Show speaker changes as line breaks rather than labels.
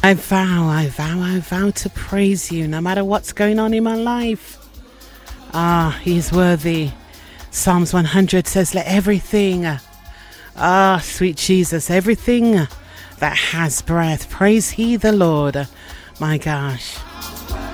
I vow to praise you no matter what's going on in my life. He is worthy. Psalms 100 says, let everything, sweet Jesus, everything that has breath, praise he the Lord. My gosh.